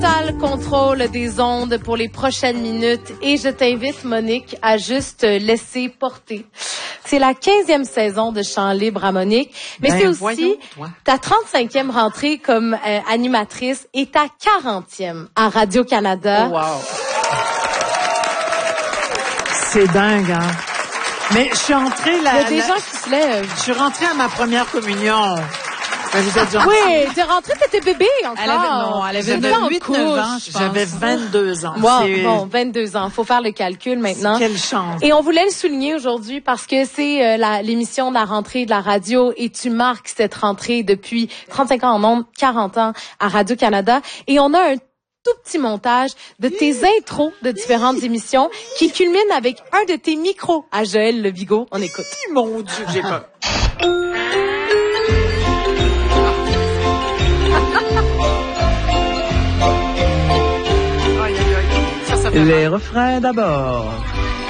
Total contrôle des ondes pour les prochaines minutes et je t'invite, Monique, à juste laisser porter. C'est la 15e saison de Chant libre à Monique, mais c'est aussi ta 35e rentrée comme animatrice et ta 40e à Radio-Canada. Oh, wow! C'est dingue, hein? Mais je suis entrée là. Il y a des gens qui se lèvent. Je suis rentrée à ma première communion. Mais vous êtes gentils. Oui, t'es rentrée, t'étais bébé encore. Elle avait 8-9 ans, je pense. J'avais 22 ans. Wow, bon, 22 ans. Faut faire le calcul maintenant. Quelle chance. Et on voulait le souligner aujourd'hui parce que c'est l'émission de la rentrée de la radio et tu marques cette rentrée depuis 35 ans en ondes, 40 ans à Radio-Canada. Et on a un tout petit montage de tes intros de différentes émissions qui culmine avec un de tes micros à Joël Levigo. On écoute. Mon Dieu, j'ai peur. Les refrains d'abord.